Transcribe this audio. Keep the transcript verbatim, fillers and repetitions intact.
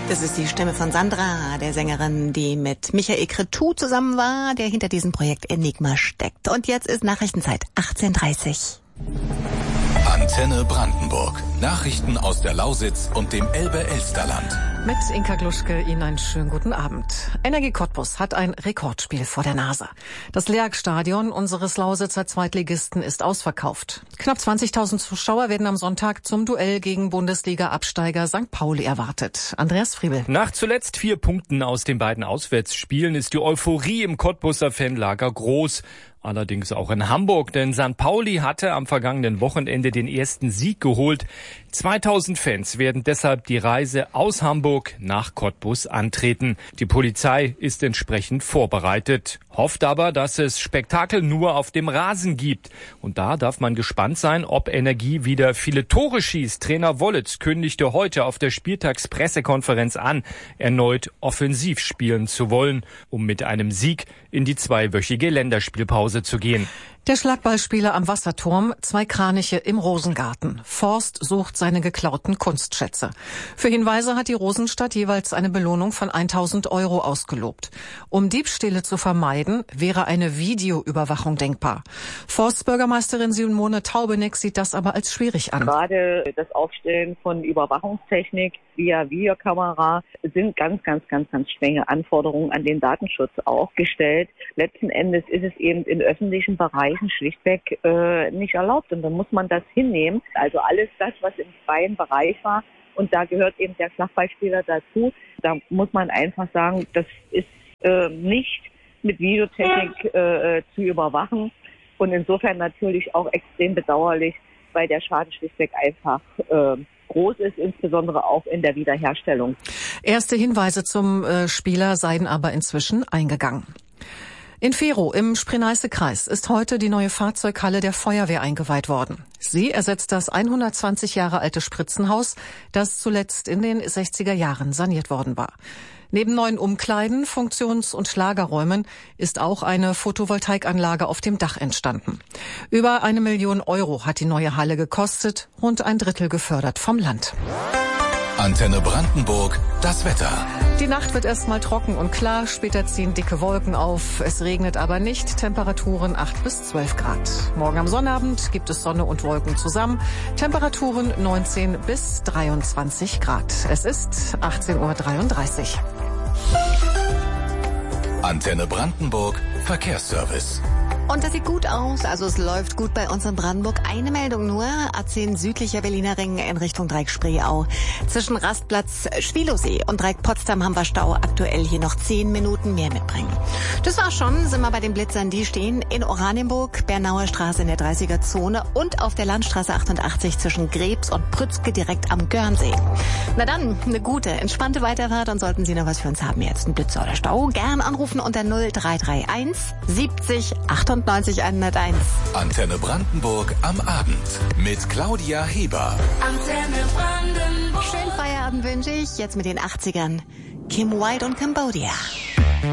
Das ist die Stimme von Sandra, der Sängerin, die mit Michael Cretu zusammen war, der hinter diesem Projekt Enigma steckt. Und jetzt ist Nachrichtenzeit achtzehn Uhr dreißig. Antenne Brandenburg. Nachrichten aus der Lausitz und dem Elbe-Elsterland. Mit Inka Gluschke Ihnen einen schönen guten Abend. Energie Cottbus hat ein Rekordspiel vor der Nase. Das Lerg-Stadion unseres Lausitzer Zweitligisten ist ausverkauft. Knapp zwanzigtausend Zuschauer werden am Sonntag zum Duell gegen Bundesliga-Absteiger Sankt Pauli erwartet. Andreas Friebel. Nach zuletzt vier Punkten aus den beiden Auswärtsspielen ist die Euphorie im Cottbuser Fanlager groß. Allerdings auch in Hamburg, denn Sankt Pauli hatte am vergangenen Wochenende den ersten Sieg geholt. zweitausend Fans werden deshalb die Reise aus Hamburg nach Cottbus antreten. Die Polizei ist entsprechend vorbereitet, hofft aber, dass es Spektakel nur auf dem Rasen gibt. Und da darf man gespannt sein, ob Energie wieder viele Tore schießt. Trainer Wollitz kündigte heute auf der Spieltagspressekonferenz an, erneut offensiv spielen zu wollen, um mit einem Sieg in die zweiwöchige Länderspielpause zu gehen. Der Schlagballspieler am Wasserturm, zwei Kraniche im Rosengarten. Forst sucht seine geklauten Kunstschätze. Für Hinweise hat die Rosenstadt jeweils eine Belohnung von tausend Euro ausgelobt. Um Diebstähle zu vermeiden, wäre eine Videoüberwachung denkbar. Forstbürgermeisterin Simone Taubeneck sieht das aber als schwierig an. Gerade das Aufstellen von Überwachungstechnik via Videokamera sind ganz, ganz, ganz, ganz strenge Anforderungen an den Datenschutz auch gestellt. Letzten Endes ist es eben in öffentlichen Bereichen schlichtweg äh, nicht erlaubt und dann muss man das hinnehmen. Also alles das, was im freien Bereich war und da gehört eben der Schlagballspieler dazu. Da muss man einfach sagen, das ist äh, nicht mit Videotechnik äh, zu überwachen und insofern natürlich auch extrem bedauerlich, weil der Schaden schlichtweg einfach äh, groß ist, insbesondere auch in der Wiederherstellung. Erste Hinweise zum äh, Spieler seien aber inzwischen eingegangen. In Verow im Spree-Neiße-Kreis ist heute die neue Fahrzeughalle der Feuerwehr eingeweiht worden. Sie ersetzt das hundertzwanzig Jahre alte Spritzenhaus, das zuletzt in den sechziger Jahren saniert worden war. Neben neuen Umkleiden, Funktions- und Lagerräumen ist auch eine Photovoltaikanlage auf dem Dach entstanden. Über eine Million Euro hat die neue Halle gekostet, rund ein Drittel gefördert vom Land. Antenne Brandenburg, das Wetter. Die Nacht wird erstmal trocken und klar, später ziehen dicke Wolken auf. Es regnet aber nicht, Temperaturen acht bis zwölf Grad. Morgen am Sonnabend gibt es Sonne und Wolken zusammen, Temperaturen neunzehn bis dreiundzwanzig Grad. Es ist achtzehn Uhr dreiunddreißig. Antenne Brandenburg, Verkehrsservice. Und das sieht gut aus, also es läuft gut bei uns in Brandenburg. Eine Meldung nur, A zehn südlicher Berliner Ring in Richtung Dreieck-Spreeau. Zwischen Rastplatz Schwilosee und Dreieck-Potsdam haben wir Stau. Aktuell hier noch zehn Minuten mehr mitbringen. Das war's schon, sind wir bei den Blitzern, die stehen in Oranienburg, Bernauer Straße in der dreißiger Zone und auf der Landstraße achtundachtzig zwischen Grebs und Prützke direkt am Görnsee. Na dann, eine gute, entspannte Weiterfahrt und sollten Sie noch was für uns haben, jetzt ein Blitzer oder Stau, gern anrufen unter null drei drei eins siebzig achtundneunzig hunderteins. Antenne Brandenburg am Abend mit Claudia Heber. Antenne Brandenburg. Schönen Feierabend wünsche ich, jetzt mit den achtzigern. Kim White und Cambodia.